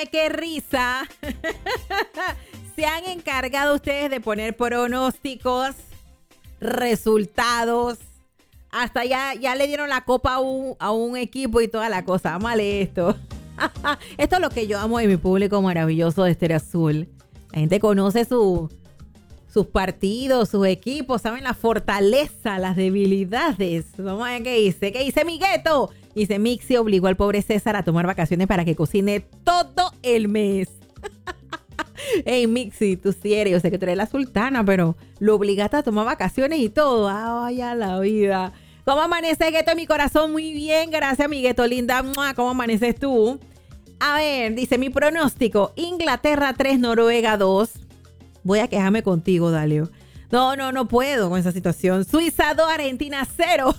¿Sabe qué risa? ¿Se han encargado ustedes de poner pronósticos, resultados? Hasta ya le dieron la copa a un equipo y toda la cosa. Amale esto. Esto es lo que yo amo de mi público maravilloso de Estéreo Azul. La gente conoce sus partidos, sus equipos, saben la fortaleza, las debilidades. Vamos a ver qué dice. ¿Qué dice Migueto? Dice, Mixi obligó al pobre César a tomar vacaciones para que cocine todo el mes. Hey, Mixi, tú sí eres. Yo sé que tú eres la sultana, pero lo obligaste a tomar vacaciones y todo. Ah, vaya la vida. ¿Cómo amaneces, Gueto, en mi corazón? Muy bien, gracias, mi Gueto linda. ¿Cómo amaneces tú? A ver, dice mi pronóstico. Inglaterra 3, Noruega 2. Voy a quejarme contigo, Dalio. No puedo con esa situación. Suiza 2, Argentina 0.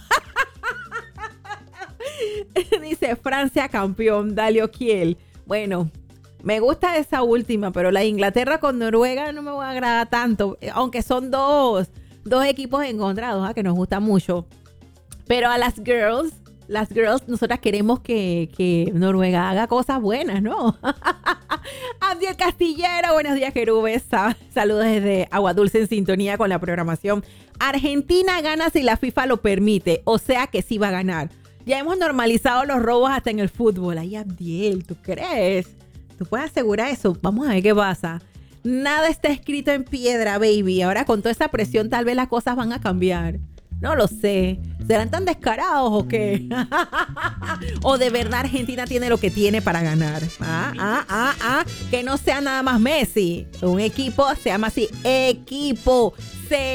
Dice Francia campeón, Dalio Kiel. Bueno, me gusta esa última, pero la Inglaterra con Noruega no me va a agradar tanto. Aunque son dos equipos encontrados, que nos gusta mucho. Pero a las girls, nosotras queremos que Noruega haga cosas buenas, ¿no? Abdiel Castillero, buenos días, querubes. Saludos desde Agua Dulce en sintonía con la programación. Argentina gana si la FIFA lo permite, o sea que sí va a ganar. Ya hemos normalizado los robos hasta en el fútbol. Ay, Abdiel, ¿tú crees? ¿Tú puedes asegurar eso? Vamos a ver qué pasa. Nada está escrito en piedra, baby. Ahora con toda esa presión tal vez las cosas van a cambiar. No lo sé. ¿Serán tan descarados o qué? ¿O de verdad Argentina tiene lo que tiene para ganar? Que no sea nada más Messi. Un equipo se llama así. Equipo,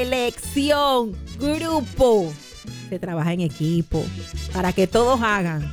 selección, grupo. Se trabaja en equipo para que todos hagan.